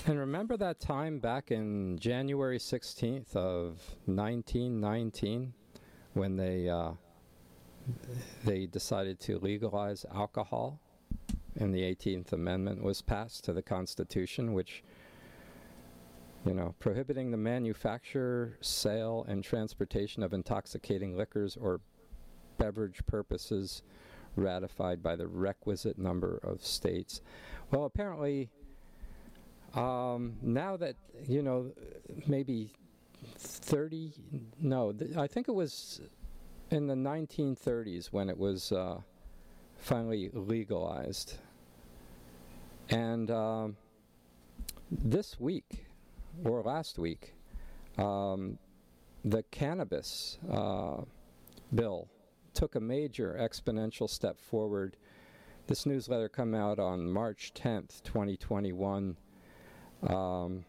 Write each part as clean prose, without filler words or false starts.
And remember that time back in January 16th of 1919 when they decided to legalize alcohol, and the 18th Amendment was passed to the Constitution, which, prohibiting the manufacture, sale, and transportation of intoxicating liquors or beverage purposes ratified by the requisite number of states. Well, apparently, now that, maybe 30, no, I think it was in the 1930s when it was finally legalized. And this week, or last week, the cannabis bill took a major exponential step forward. This newsletter came out on March 10th, 2021. Let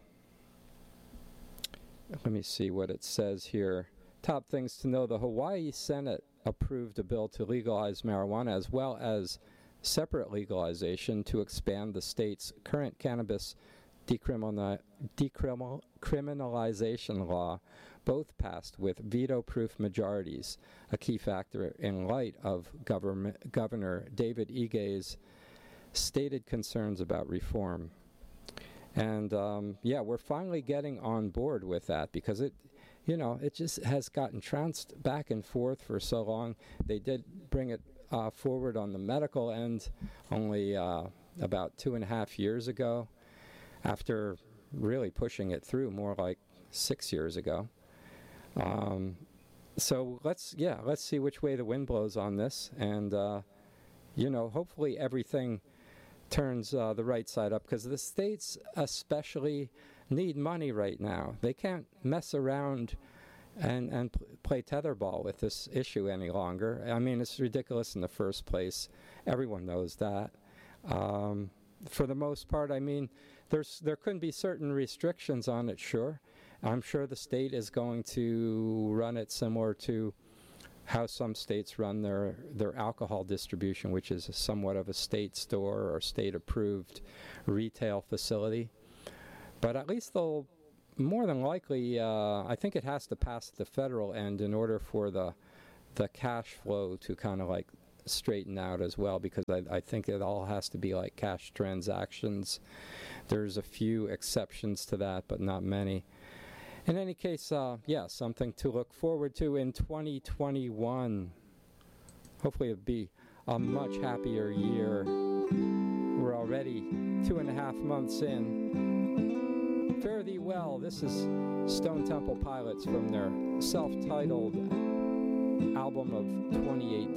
me see what it says here. Top things to know: the Hawaii Senate approved a bill to legalize marijuana as well as separate legalization to expand the state's current cannabis decriminalization law, both passed with veto-proof majorities, a key factor in light of Governor David Ige's stated concerns about reform. And we're finally getting on board with that because it just has gotten trounced back and forth for so long. They did bring it forward on the medical end only about 2.5 years ago, after really pushing it through more like 6 years ago. So let's see which way the wind blows on this, and hopefully everything turns the right side up, because the states especially need money right now. They can't mess around and play tetherball with this issue any longer. I mean, it's ridiculous in the first place. Everyone knows that. For the most part, I mean, there could be certain restrictions on it, sure. I'm sure the state is going to run it similar to how some states run their alcohol distribution, which is somewhat of a state store or state-approved retail facility. But at least they'll, more than likely, I think it has to pass the federal end in order for the cash flow to kind of like straighten out as well, because I think it all has to be like cash transactions. There's a few exceptions to that, but not many. In any case, something to look forward to in 2021. Hopefully it'll be a much happier year. We're already 2.5 months in. Fare thee well. This is Stone Temple Pilots from their self-titled album of 2018.